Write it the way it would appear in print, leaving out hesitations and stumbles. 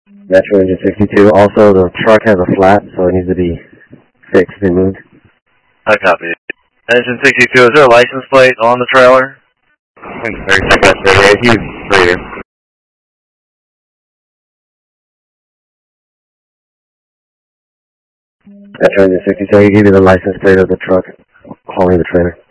Metro Engine 62. Also, the truck has a flat, so it needs to be fixed and moved. I copy. Engine 62, is there a license plate on the trailer? He's right here. Metro Engine 62, he gave you the license plate of the truck hauling the trailer.